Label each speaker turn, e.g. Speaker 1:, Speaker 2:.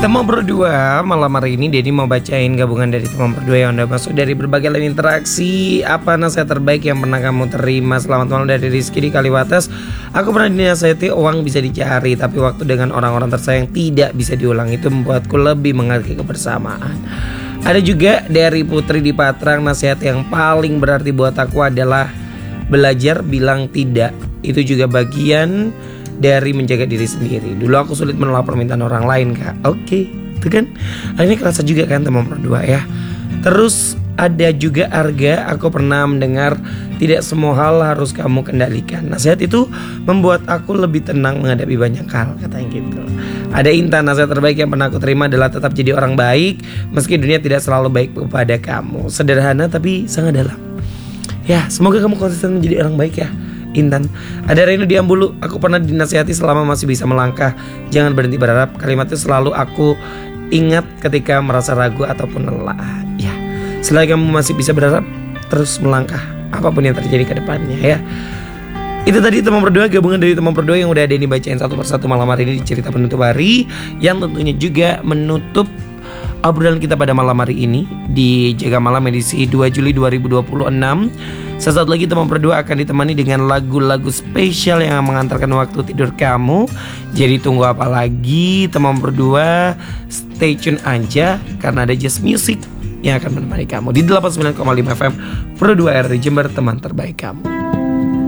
Speaker 1: Teman berdua, malam hari ini Denny mau bacain gabungan dari teman berdua yang udah masuk dari berbagai lain interaksi. Apa nasihat terbaik yang pernah kamu terima? Selamat malam dari Rizky di Kaliwates. Aku pernah dinasihati uang bisa dicari, tapi waktu dengan orang-orang tersayang tidak bisa diulang. Itu membuatku lebih menghargai kebersamaan. Ada juga dari Putri di Patrang, nasihat yang paling berarti buat aku adalah belajar bilang tidak. Itu juga bagian dari menjaga diri sendiri. Dulu aku sulit menolak permintaan orang lain, Kak. Oke, itu kan ini kerasa juga kan teman berdua ya. Terus ada juga Arga, aku pernah mendengar tidak semua hal harus kamu kendalikan. Nasihat itu membuat aku lebih tenang menghadapi banyak hal, katanya gitu. Ada Intan, nasihat terbaik yang pernah aku terima adalah tetap jadi orang baik meski dunia tidak selalu baik kepada kamu. Sederhana tapi sangat dalam. Ya, semoga kamu konsisten menjadi orang baik ya, Intan. Ada Reno di Ambulu, aku pernah dinasihati selama masih bisa melangkah jangan berhenti berharap. Kalimat itu selalu aku ingat ketika merasa ragu ataupun lelah. Ya, selagi kamu masih bisa berharap, terus melangkah apapun yang terjadi ke depannya ya. Itu tadi teman berdua, gabungan dari teman berdua yang udah ada ini bacain satu persatu malam hari ini di cerita penutup hari, yang tentunya juga menutup obrolan kita pada malam hari ini di Jaga Malam edisi 2 Juli 2026. Sesaat lagi teman berdua akan ditemani dengan lagu-lagu spesial yang mengantarkan waktu tidur kamu. Jadi tunggu apa lagi teman berdua, stay tune aja karena ada Just Music yang akan menemani kamu di 89,5 FM Pro 2 RRI Jember, teman terbaik kamu.